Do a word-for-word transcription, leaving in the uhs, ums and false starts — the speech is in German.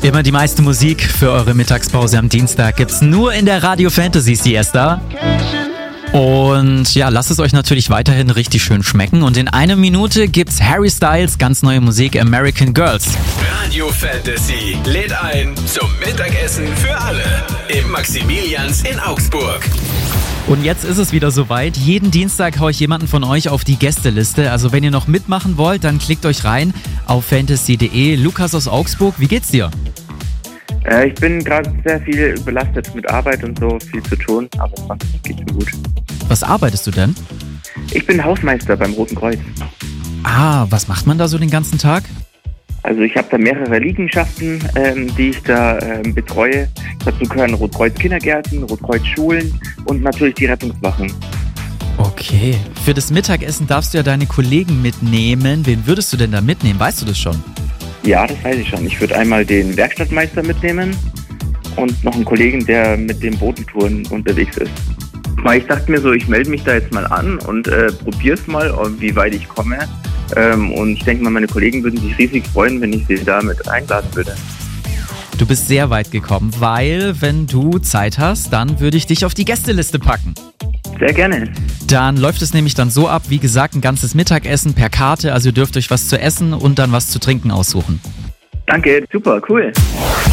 Immer die meiste Musik für eure Mittagspause am Dienstag gibt's nur in der Radio Fantasy Siesta. Und ja, lasst es euch natürlich weiterhin richtig schön schmecken. Und in einer Minute gibt's Harry Styles ganz neue Musik American Girls. Radio Fantasy lädt ein zum Mittagessen für alle im Maximilians in Augsburg. Und jetzt ist es wieder soweit. Jeden Dienstag haue ich jemanden von euch auf die Gästeliste. Also wenn ihr noch mitmachen wollt, dann klickt euch rein auf fantasy punkt de. Lukas aus Augsburg, wie geht's dir? Äh, ich bin gerade sehr viel belastet mit Arbeit und so, viel zu tun, aber sonst geht's mir gut. Was arbeitest du denn? Ich bin Hausmeister beim Roten Kreuz. Ah, was macht man da so den ganzen Tag? Also ich habe da mehrere Liegenschaften, ähm, die ich da ähm, betreue. Dazu gehören Rotkreuz Kindergärten, Rotkreuz Schulen und natürlich die Rettungswachen. Okay. Für das Mittagessen darfst du ja deine Kollegen mitnehmen. Wen würdest du denn da mitnehmen? Weißt du das schon? Ja, das weiß ich schon. Ich würde einmal den Werkstattmeister mitnehmen und noch einen Kollegen, der mit den Botentouren unterwegs ist. Weil ich dachte mir so, ich melde mich da jetzt mal an und äh, probier's mal, wie weit ich komme. Ähm, und ich denke mal, meine Kollegen würden sich riesig freuen, wenn ich sie da mit einladen würde. Du bist sehr weit gekommen, weil wenn du Zeit hast, dann würde ich dich auf die Gästeliste packen. Sehr gerne. Dann läuft es nämlich dann so ab, wie gesagt, ein ganzes Mittagessen per Karte. Also ihr dürft euch was zu essen und dann was zu trinken aussuchen. Danke, super, cool.